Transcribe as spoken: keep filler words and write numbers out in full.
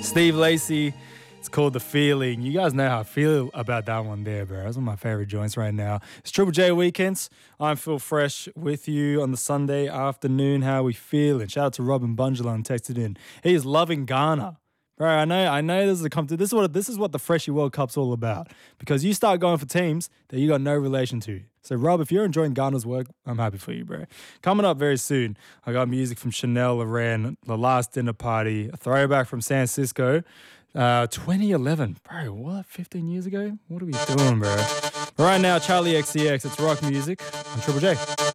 Steve Lacy. It's called The Feeling. You guys know how I feel about that one there, bro. That's one of my favorite joints right now. It's Triple J Weekends. I'm Phil Fresh with you on the Sunday afternoon. How we feeling? Shout out to Robin Bungelon texted in. He is loving Ghana. Bro, I know, I know this is a competition. This is what this is what the Freshie World Cup's all about. Because you start going for teams that you got no relation to. So, Rob, if you're enjoying Ghana's work, I'm happy for you, bro. Coming up very soon, I got music from Chanel Loren, The Last Dinner Party, a throwback from San Cisco, uh, twenty eleven. Bro, what? fifteen years ago? What are we doing, bro? Right now, Charlie X C X. It's rock music on Triple J.